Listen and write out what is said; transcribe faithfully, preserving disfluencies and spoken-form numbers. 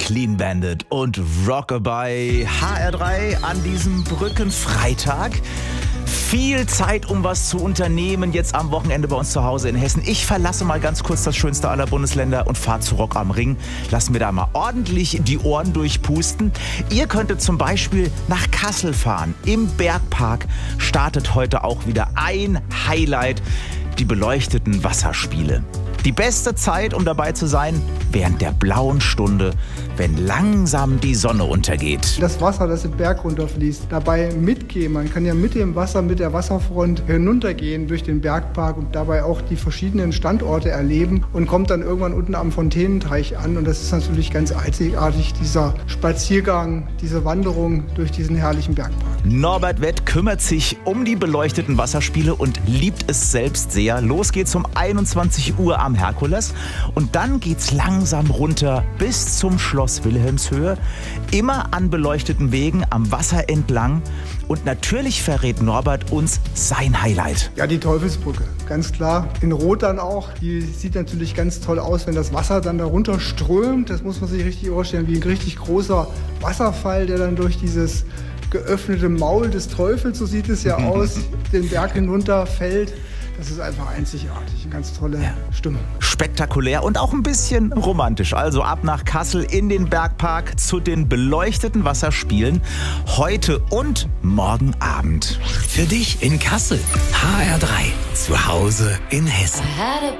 Clean Bandit und Rockabye. H R drei an diesem Brückenfreitag. Viel Zeit, um was zu unternehmen, jetzt am Wochenende bei uns zu Hause in Hessen. Ich verlasse mal ganz kurz das schönste aller Bundesländer und fahre zu Rock am Ring. Lass mir da mal ordentlich die Ohren durchpusten. Ihr könntet zum Beispiel nach Kassel fahren. Im Bergpark startet heute auch wieder ein Highlight, die beleuchteten Wasserspiele. Die beste Zeit, um dabei zu sein, während der blauen Stunde, wenn langsam die Sonne untergeht. Das Wasser, das den Berg runterfließt, dabei mitgehen. Man kann ja mit dem Wasser, mit der Wasserfront hinuntergehen durch den Bergpark und dabei auch die verschiedenen Standorte erleben und kommt dann irgendwann unten am Fontänenteich an. Und das ist natürlich ganz einzigartig, dieser Spaziergang, diese Wanderung durch diesen herrlichen Bergpark. Norbert Wett kümmert sich um die beleuchteten Wasserspiele und liebt es selbst sehr. Los geht's um einundzwanzig Uhr am Herkules und dann geht's langsam runter bis zum Schloss Wilhelmshöhe, immer an beleuchteten Wegen am Wasser entlang. Und natürlich verrät Norbert uns sein Highlight. Ja, die Teufelsbrücke, ganz klar. In Rot dann auch. Die sieht natürlich ganz toll aus, wenn das Wasser dann darunter strömt. Das muss man sich richtig vorstellen, wie ein richtig großer Wasserfall, der dann durch dieses geöffnete Maul des Teufels, so sieht es ja aus, den Berg hinunter fällt. Das ist einfach einzigartig, eine ganz tolle ja. Stimmung. Spektakulär und auch ein bisschen romantisch. Also ab nach Kassel in den Bergpark zu den beleuchteten Wasserspielen heute und morgen Abend. Für dich in Kassel. H R drei. Zu Hause in Hessen.